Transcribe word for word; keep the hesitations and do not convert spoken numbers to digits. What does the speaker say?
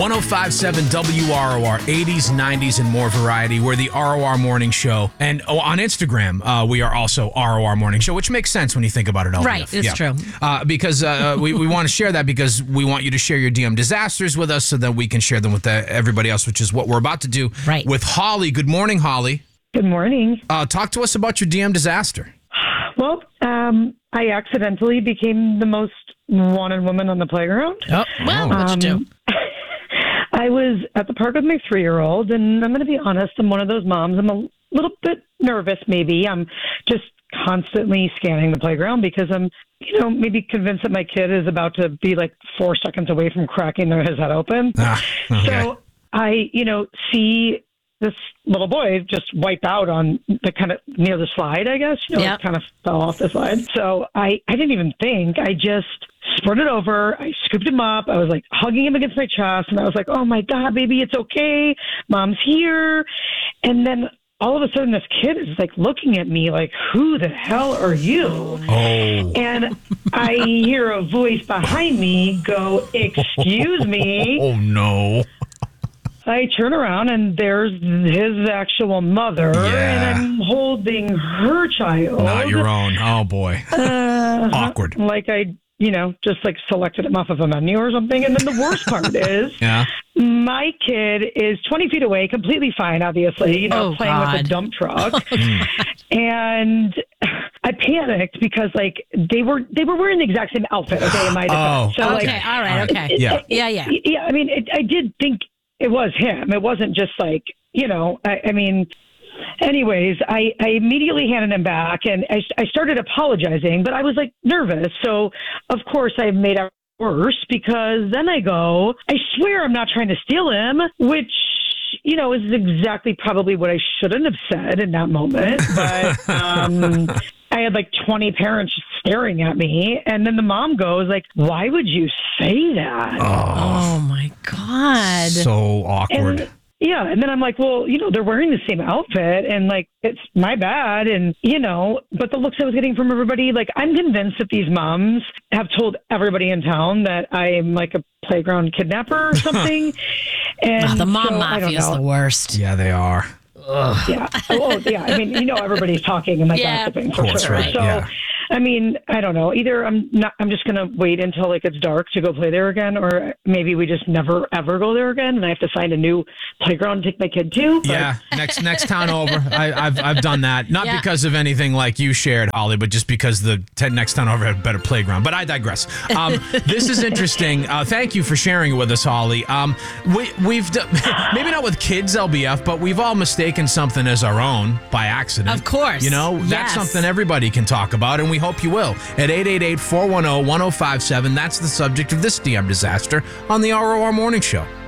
one oh five point seven W R O R, eighties, nineties, and more variety. We're the R O R Morning Show. And oh, on Instagram, uh, we are also R O R Morning Show, which makes sense when you think about it, L B F. Right, it's yeah. true. Uh, because uh, we, we want to share that because we want you to share your D M disasters with us so that we can share them with the, everybody else, which is what we're about to do right. with Holly. Good morning, Holly. Good morning. Uh, talk to us about your D M disaster. Well, um, I accidentally became the most wanted woman on the playground. Oh, well, what'd you do? I was at the park with my three-year-old, and I'm going to be honest, I'm one of those moms. I'm a little bit nervous, maybe. I'm just constantly scanning the playground because I'm, you know, maybe convinced that my kid is about to be like four seconds away from cracking their, his head open. Ah, okay. So I, you know, see this little boy just wipe out on the kind of near the slide, I guess. You know, Yep. it kind of fell off the slide. So I, I didn't even think. I just sprinted over. I scooped him up. I was like hugging him against my chest. And I was like, oh my God, baby, it's okay. Mom's here. And then all of a sudden this kid is like looking at me like, who the hell are you? Oh. And I hear a voice behind me go, excuse me. Oh, no. I turn around and there's his actual mother, Yeah. and I'm holding her child. Not your own. Oh, boy. Uh, Awkward. Like I, you know, just like selected him off of a menu or something. And then the worst part is Yeah. my kid is twenty feet away, completely fine, obviously, you know, Oh, playing with a God. dump truck. And I panicked because like they were they were wearing the exact same outfit, okay, in my defense. Oh, so, Okay, like, all right, okay. Yeah. Yeah, yeah. Yeah, I mean, it, I did think it was him. It wasn't just like, you know, I, I mean, anyways, I, I immediately handed him back and I, I started apologizing, but I was like nervous. So, of course, I made it worse because then I go, I swear I'm not trying to steal him, which, you know, is exactly probably what I shouldn't have said in that moment. But um, I had like twenty parents staring at me. And then the mom goes like, why would you say that? Oh, my God. So awkward. And, yeah, and then I'm like, well, you know, they're wearing the same outfit, and like, it's my bad, and you know, but the looks I was getting from everybody, like, I'm convinced that these moms have told everybody in town that I'm like a playground kidnapper or something. And Oh, the mom so, I don't mafia is know. the worst. Yeah, they are. Yeah. Oh, yeah. I mean, you know, everybody's talking and like Yeah, gossiping Of for course, sure. right. So, Yeah. I mean, I don't know. Either I'm not. I'm just gonna wait until like it's dark to go play there again, or maybe we just never ever go there again, and I have to find a new playground to take my kid to. But Yeah, next next town over. I, I've I've done that. Not Yeah. because of anything like you shared, Holly, but just because the te- next town over had a better playground. But I digress. Um, this is interesting. Uh, thank you for sharing it with us, Holly. Um, we we've d- maybe not with kids L B F, but we've all mistaken something as our own by accident. Of course. You know, that's Yes. something everybody can talk about, and we hope you will. At eight eight eight, four one zero, one zero five seven, that's the subject of this D M disaster on the R O R Morning Show.